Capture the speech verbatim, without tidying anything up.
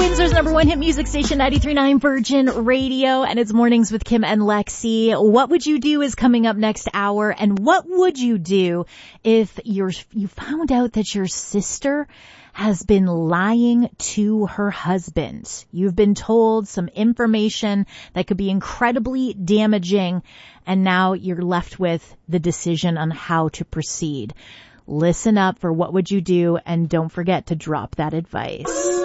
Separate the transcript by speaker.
Speaker 1: Windsor's number one hit music station, ninety-three point nine Virgin Radio, and it's Mornings with Kim and Lexi. What would you do is coming up next hour, and what would you do if you're, you found out that your sister has been lying to her husband? You've been told some information that could be incredibly damaging, and now you're left with the decision on how to proceed. Listen up for what would you do, and don't forget to drop that advice.